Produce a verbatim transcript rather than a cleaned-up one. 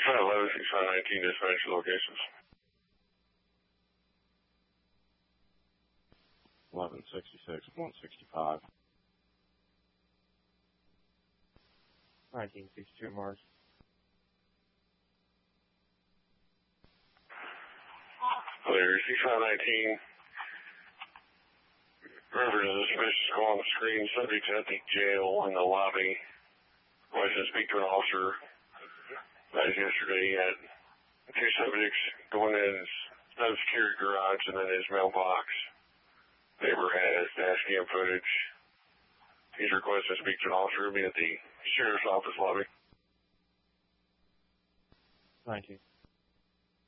five eleven, six five nineteen, dispatch locations. eleven sixty-six, one sixty-five. nineteen sixty-two Mars. Clear, six five nineteen. Remember the suspicious call on the screen, subject's at the jail in the lobby. Requesting to speak to an officer. That was yesterday. He had two subjects going in his security garage and then his mailbox. Neighbor has dash cam footage. He's requesting to speak to an officer. He'll be at the sheriff's office lobby. Thank you.